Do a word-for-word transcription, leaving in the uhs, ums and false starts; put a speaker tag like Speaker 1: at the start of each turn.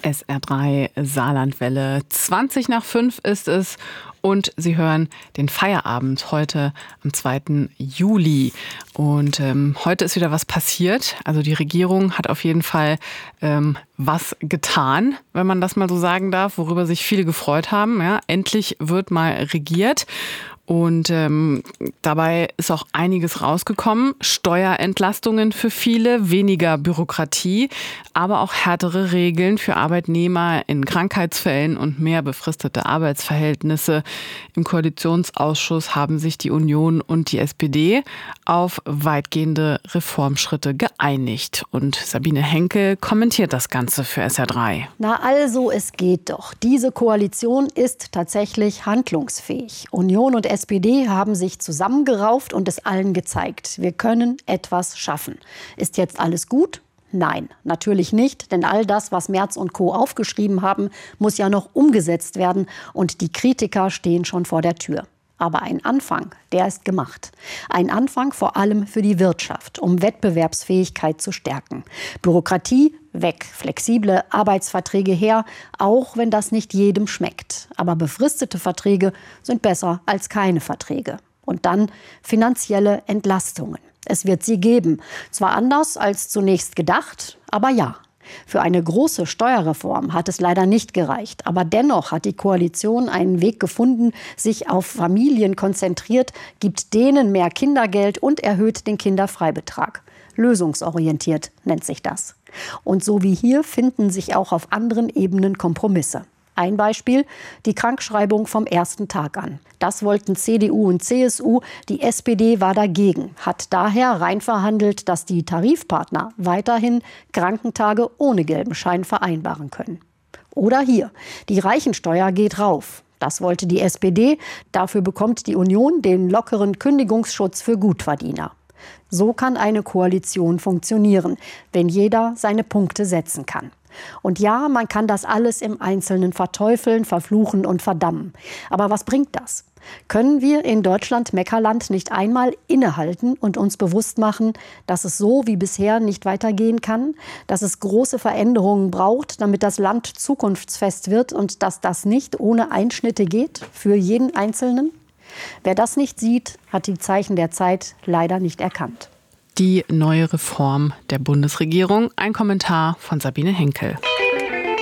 Speaker 1: S R drei Saarlandwelle. zwanzig nach fünf ist es und Sie hören den Feierabend heute am zweiten Juli. Und ähm, heute ist wieder was passiert. Also die Regierung hat auf jeden Fall ähm, was getan, wenn man das mal so sagen darf, worüber sich viele gefreut haben. Ja, endlich wird mal regiert. Und ähm, dabei ist auch einiges rausgekommen. Steuerentlastungen für viele, weniger Bürokratie, aber auch härtere Regeln für Arbeitnehmer in Krankheitsfällen und mehr befristete Arbeitsverhältnisse. Im Koalitionsausschuss haben sich die Union und die S P D auf weitgehende Reformschritte geeinigt. Und Sabine Henkel kommentiert das Ganze für S R drei.
Speaker 2: Na also, es geht doch. Diese Koalition ist tatsächlich handlungsfähig. Union und S P D haben sich zusammengerauft und es allen gezeigt. Wir können etwas schaffen. Ist jetzt alles gut? Nein, natürlich nicht, denn all das, was Merz und Co. aufgeschrieben haben, muss ja noch umgesetzt werden und die Kritiker stehen schon vor der Tür. Aber ein Anfang, der ist gemacht. Ein Anfang vor allem für die Wirtschaft, um Wettbewerbsfähigkeit zu stärken. Bürokratie weg, flexible Arbeitsverträge her, auch wenn das nicht jedem schmeckt. Aber befristete Verträge sind besser als keine Verträge. Und dann finanzielle Entlastungen. Es wird sie geben. Zwar anders als zunächst gedacht, aber ja. Für eine große Steuerreform hat es leider nicht gereicht. Aber dennoch hat die Koalition einen Weg gefunden, sich auf Familien konzentriert, gibt denen mehr Kindergeld und erhöht den Kinderfreibetrag. Lösungsorientiert nennt sich das. Und so wie hier finden sich auch auf anderen Ebenen Kompromisse. Ein Beispiel, die Krankschreibung vom ersten Tag an. Das wollten C D U und C S U, die S P D war dagegen, hat daher reinverhandelt, dass die Tarifpartner weiterhin Krankentage ohne gelben Schein vereinbaren können. Oder hier, die Reichensteuer geht rauf. Das wollte die S P D, dafür bekommt die Union den lockeren Kündigungsschutz für Gutverdiener. So kann eine Koalition funktionieren, wenn jeder seine Punkte setzen kann. Und ja, man kann das alles im Einzelnen verteufeln, verfluchen und verdammen. Aber was bringt das? Können wir in Deutschland-Meckerland nicht einmal innehalten und uns bewusst machen, dass es so wie bisher nicht weitergehen kann, dass es große Veränderungen braucht, damit das Land zukunftsfest wird und dass das nicht ohne Einschnitte geht für jeden Einzelnen? Wer das nicht sieht, hat die Zeichen der Zeit leider nicht erkannt.
Speaker 1: Die neue Reform der Bundesregierung. Ein Kommentar von Sabine Henkel.